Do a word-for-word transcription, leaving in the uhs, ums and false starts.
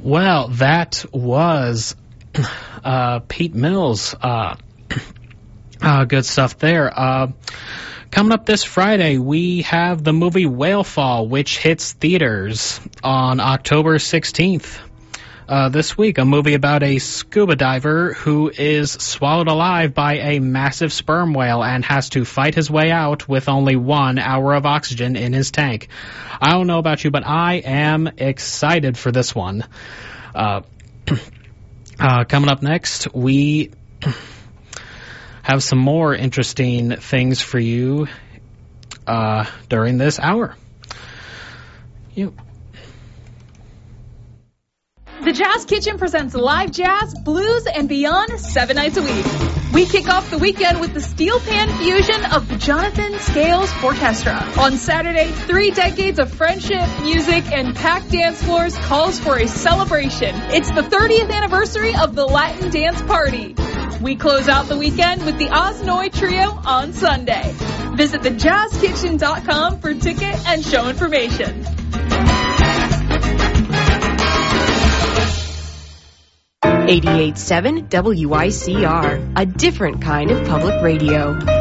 Well, that was uh, Pete Mills. Uh, uh, good stuff there. Uh, coming up this Friday, we have the movie Whalefall, which hits theaters on October sixteenth. Uh, this week, a movie about a scuba diver who is swallowed alive by a massive sperm whale and has to fight his way out with only one hour of oxygen in his tank. I don't know about you, but I am excited for this one. Uh, uh, coming up next, we have some more interesting things for you uh, during this hour. You. The Jazz Kitchen presents live jazz, blues, and beyond seven nights a week. We kick off the weekend with the steel pan fusion of the Jonathan Scales Orchestra. On Saturday, three decades of friendship, music, and packed dance floors calls for a celebration. It's the thirtieth anniversary of the Latin Dance Party. We close out the weekend with the Osnoy Trio on Sunday. Visit the jazz kitchen dot com for ticket and show information. eighty-eight point seven W I C R, a different kind of public radio.